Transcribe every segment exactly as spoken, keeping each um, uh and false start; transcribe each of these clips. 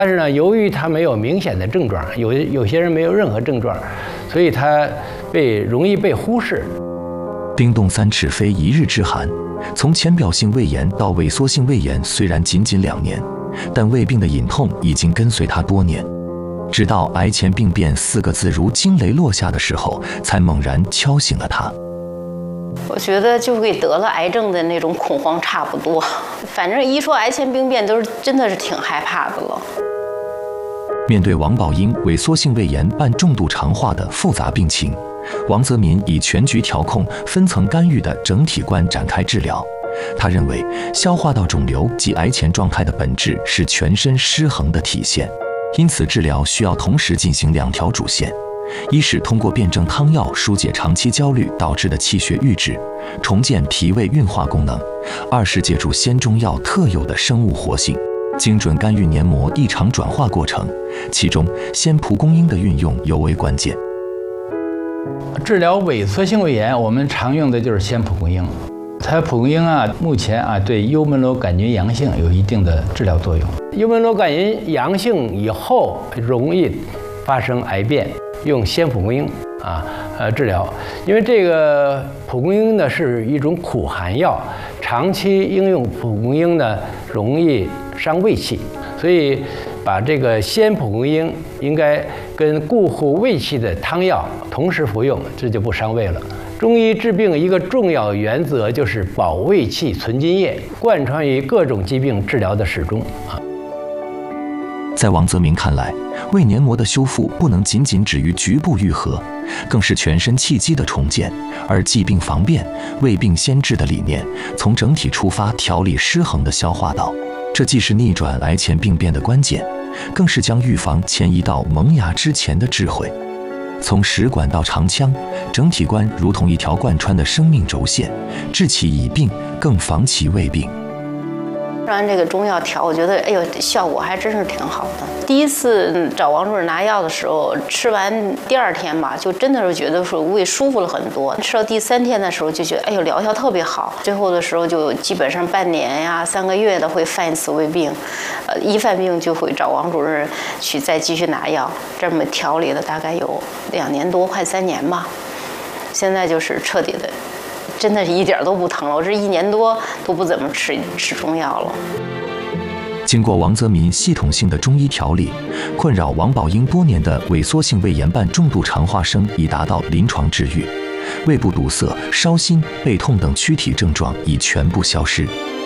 但是呢，由于他没有明显的症状，有有些人没有任何症状，所以他被容易被忽视。 冰冻三尺非一日之寒，从浅表性胃炎到萎缩性胃炎，虽然仅仅两年，但胃病的隐痛已经跟随他多年。直到癌前病变四个字如惊雷落下的时候，才猛然敲醒了他。 我觉得就跟得了癌症的那种恐慌差不多，反正一说癌前病变，都是真的是挺害怕的了。 面对王宝英萎缩性胃炎伴重度肠化的复杂病情，王泽民以全局调控、分层干预的整体观展开治疗。他认为，消化道肿瘤及癌前状态的本质是全身失衡的体现，因此治疗需要同时进行两条主线。一是通过辩证汤药疏解长期焦虑导致的气血郁滞，重建脾胃运化功能；二是借助鲜中药特有的生物活性，精准干预黏膜异常转化过程，其中鲜蒲公英的运用尤为关键。 治疗萎缩性胃炎，我们常用的就是鲜蒲公英。它蒲公英啊，目前啊对幽门螺杆菌阳性有一定的治疗作用。幽门螺杆菌阳性以后容易发生癌变。用鲜蒲公英啊，呃治疗，因为这个蒲公英呢是一种苦寒药，长期应用蒲公英呢容易伤胃气，所以把这个鲜蒲公英应该跟固护胃气的汤药同时服用，这就不伤胃了。中医治病一个重要原则就是保胃气、存津液，贯穿于各种疾病治疗的始终啊。 在王泽民看来，胃黏膜的修复不能仅仅止于局部愈合，更是全身气机的重建。而疾病防变、胃病先治的理念，从整体出发调理失衡的消化道，这既是逆转癌前病变的关键，更是将预防前移到萌芽之前的智慧。从食管到肠腔，整体观如同一条贯穿的生命轴线，治其已病，更防其未病。 吃完这个中药调，我觉得哎呦效果还真是挺好的。第一次找王主任拿药的时候，吃完第二天吧，就真的是觉得说胃舒服了很多。吃到第三天的时候，就觉得哎呦疗效特别好。最后的时候就基本上半年呀、三个月的会犯一次胃病，呃，一犯病就会找王主任去再继续拿药，这么调理了大概有两年多，快三年吧。现在就是彻底的。真的是一点都不疼了，我这一年多都不怎么吃吃中药了。 经过王泽民系统性的中医调理，困扰王宝英多年的萎缩性胃炎伴重度肠化生已达到临床治愈，胃部堵塞、烧心、背痛等躯体症状已全部消失。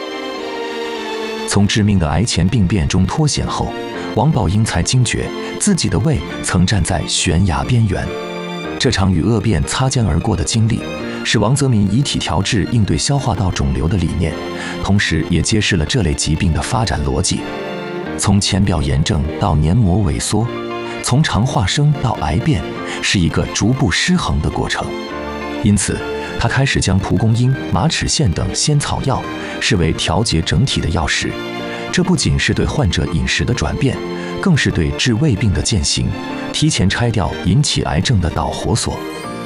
从致命的癌前病变中脱险后，王宝英才惊觉自己的胃曾站在悬崖边缘。这场与恶变擦肩而过的经历，是王泽民遗体调治应对消化道肿瘤的理念，同时也揭示了这类疾病的发展逻辑。从浅表炎症到黏膜萎缩，从肠化生到癌变，是一个逐步失衡的过程。因此，他开始将蒲公英、马齿苋等鲜草药视为调节整体的药食。这不仅是对患者饮食的转变，更是对治胃病的践行，提前拆掉引起癌症的导火索。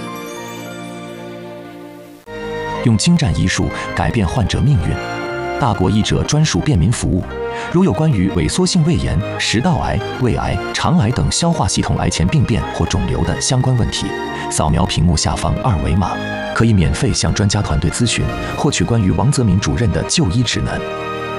用精湛医术改变患者命运，大国医者专属便民服务。如有关于萎缩性胃炎、食道癌、胃癌、肠癌等消化系统癌前病变或肿瘤的相关问题，扫描屏幕下方二维码，可以免费向专家团队咨询，获取关于王泽民主任的就医指南。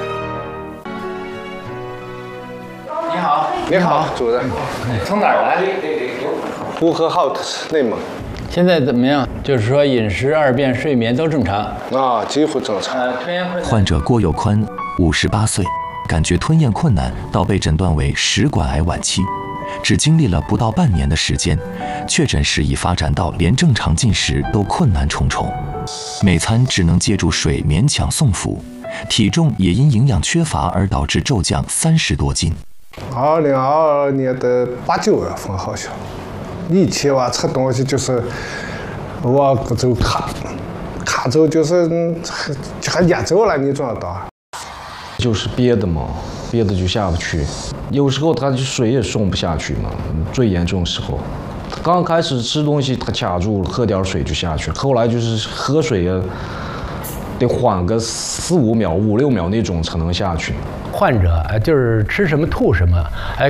你好， 你好，主任。 从哪儿来？ 呼和浩特，内蒙。 现在怎么样？就是说饮食、二便、睡眠都正常啊，几乎正常。 呃，吞咽困难。 患者郭有宽，五十八岁，感觉吞咽困难，到被诊断为食管癌晚期，只经历了不到半年的时间，确诊时已发展到连正常进食都困难重重，每餐只能借助水勉强送服，体重也因营养缺乏而导致骤降三十多斤。 二零二二年的八九月份好像。以前哇吃东西就是我就卡卡住，就是还压走了，你知道吧？ 就是憋的嘛，憋的就下不去，有时候他就水也送不下去嘛，最严重的时候，刚开始吃东西他卡住了，喝点水就下去了，后来就是喝水呀得缓个四五秒、五六秒那种才能下去。 患者，呃，就是吃什么吐什么，哎，